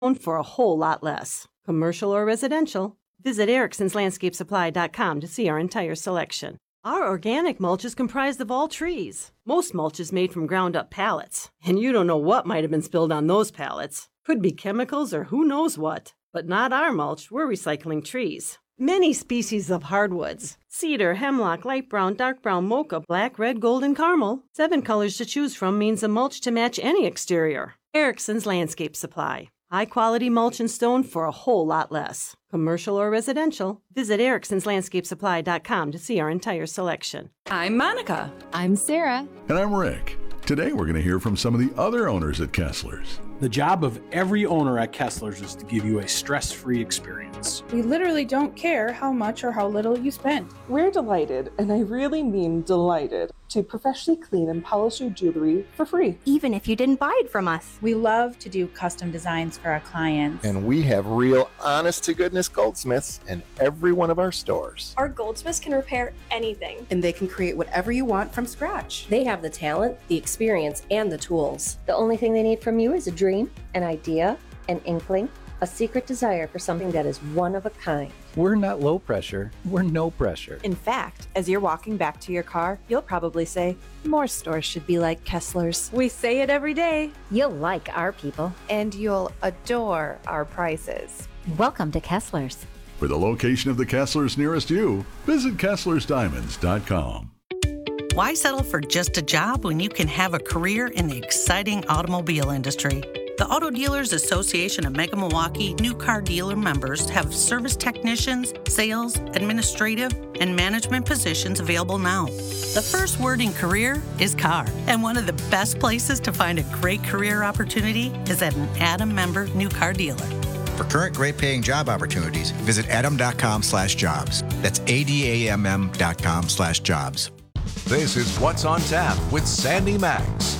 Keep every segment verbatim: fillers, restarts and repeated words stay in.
for a whole lot less. Commercial or residential, visit Erickson's Landscape Supply dot com to see our entire selection. Our organic mulch is comprised of all trees. Most mulch is made from ground-up pallets, and you don't know what might have been spilled on those pallets. Could be chemicals or who knows what. But not our mulch, we're recycling trees. Many species of hardwoods: cedar, hemlock, light brown, dark brown, mocha, black, red, gold, and caramel. Seven colors to choose from means a mulch to match any exterior. Erickson's Landscape Supply. High-quality mulch and stone for a whole lot less. Commercial or residential, visit Erickson's Landscape Supply dot com to see our entire selection. I'm Monica. I'm Sarah. And I'm Rick. Today we're going to hear from some of the other owners at Kessler's. The job of every owner at Kessler's is to give you a stress-free experience. We literally don't care how much or how little you spend. We're delighted, and I really mean delighted, to professionally clean and polish your jewelry for free. Even if you didn't buy it from us. We love to do custom designs for our clients. And we have real honest-to-goodness goldsmiths in every one of our stores. Our goldsmiths can repair anything. And they can create whatever you want from scratch. They have the talent, the experience, and the tools. The only thing they need from you is a dream, an idea, an inkling, a secret desire for something that is one of a kind. We're not low pressure, we're no pressure. In fact, as you're walking back to your car, you'll probably say, more stores should be like Kessler's. We say it every day. You'll like our people. And you'll adore our prices. Welcome to Kessler's. For the location of the Kessler's nearest you, visit Kesslers Diamonds dot com. Why settle for just a job when you can have a career in the exciting automobile industry? The Auto Dealers Association of Mega Milwaukee new car dealer members have service technicians, sales, administrative, and management positions available now. The first word in career is car, and one of the best places to find a great career opportunity is at an Adam member new car dealer. For current great paying job opportunities, visit adam.com slash jobs. That's A-D-A-M-M dot com slash jobs. This is What's on Tap with Sandy Max.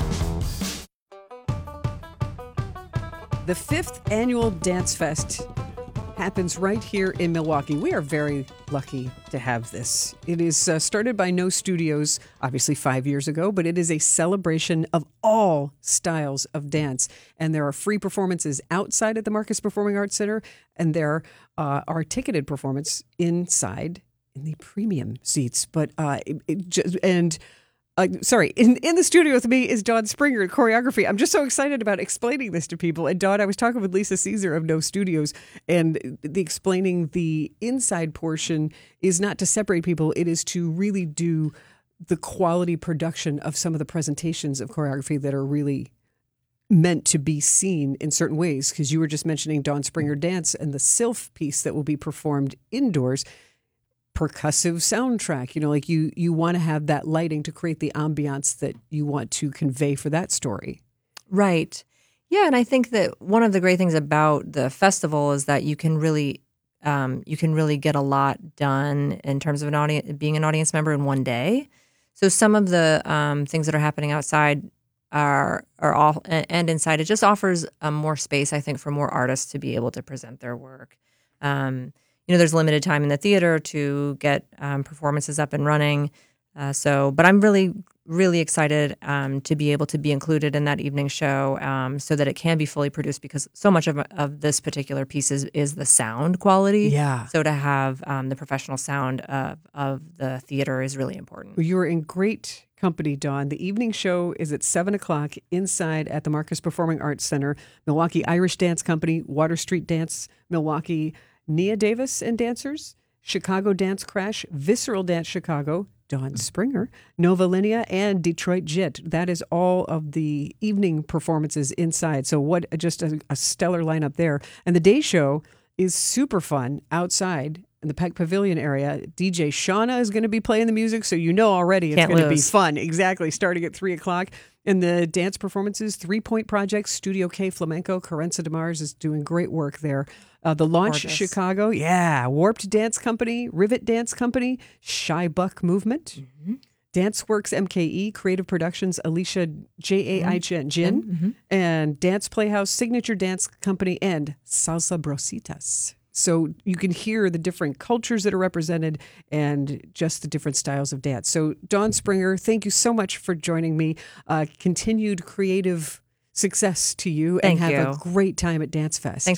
The fifth annual Dance Fest happens right here in Milwaukee. We are very lucky to have this. It is uh, started by No Studios, obviously five years ago, but it is a celebration of all styles of dance. And there are free performances outside at the Marcus Performing Arts Center, and there uh, are ticketed performances inside in the premium seats. But uh, it, it just, and Uh, sorry, in, in the studio with me is Dawn Springer, choreography. I'm just so excited about explaining this to people. And Dawn, I was talking with Lisa Caesar of No Studios, and the explaining the inside portion is not to separate people. It is to really do the quality production of some of the presentations of choreography that are really meant to be seen in certain ways. Because you were just mentioning Dawn Springer Dance and the Sylph piece that will be performed indoors. Percussive soundtrack, you know, like you you want to have that lighting to create the ambiance that you want to convey for that story. Right. Yeah, and I think that one of the great things about the festival is that you can really um, you can really get a lot done in terms of an audience, being an audience member in one day. So some of the um, things that are happening outside are are all and inside. It just offers um, more space, I think, for more artists to be able to present their work. Um, You know, there's limited time in the theater to get um, performances up and running. Uh, so, but I'm really, really excited um, to be able to be included in that evening show um, so that it can be fully produced, because so much of, of this particular piece is, is the sound quality. Yeah. So to have um, the professional sound of, of the theater is really important. You're in great company, Dawn. The evening show is at seven o'clock inside at the Marcus Performing Arts Center. Milwaukee Irish Dance Company, Water Street Dance, Milwaukee Nia Davis and Dancers, Chicago Dance Crash, Visceral Dance Chicago, Dawn Springer, Nova Linea, and Detroit Jit. That is all of the evening performances inside. So what just a, a stellar lineup there. And the day show is super fun outside in the Peck Pavilion area. D J Shauna is going to be playing the music, so you know already it's Can't going to be lose. fun. Exactly, starting at three o'clock. And the dance performances, Three Point Project, Studio K Flamenco, Carenza DeMars is doing great work there. Uh, the Launch Gorgeous. Chicago, yeah, Warped Dance Company, Rivet Dance Company, Shy Buck Movement, mm-hmm. DanceWorks M K E, Creative Productions, Alicia J A I J N, Jin, Mm-hmm. and Dance Playhouse, Signature Dance Company, and Salsa Brositas. So you can hear the different cultures that are represented and just the different styles of dance. So Dawn Springer, thank you so much for joining me. Uh, continued creative success to you, Thank and have you. a great time at Dance Fest. Thanks